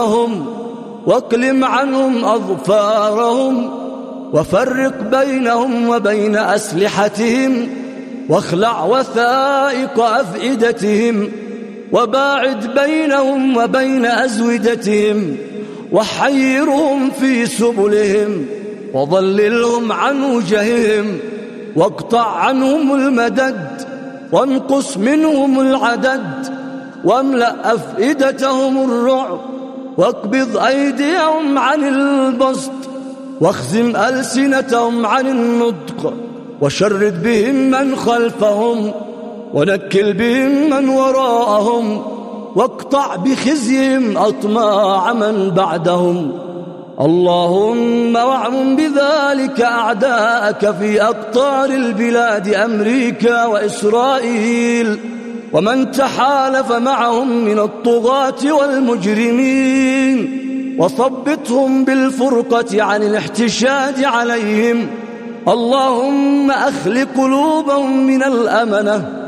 خلفهم واكلم عنهم أظفارهم وفرق بينهم وبين أسلحتهم واخلع وثائق أفئدتهم وباعد بينهم وبين أزودتهم وحيرهم في سبلهم وضللهم عن وجههم واقطع عنهم المدد وانقص منهم العدد واملأ أفئدتهم الرعب واقبض أيديهم عن البسط واخزم ألسنتهم عن النطق وشرد بهم من خلفهم ونكل بهم من وراءهم واقطع بخزيهم أطماع من بعدهم. اللهم واعمم بذلك أعداءك في أقطار البلاد أمريكا وإسرائيل ومن تحالف معهم من الطغاة والمجرمين وثبتهم بالفرقة عن الاحتشاد عليهم. اللهم أخل قلوبهم من الأمنة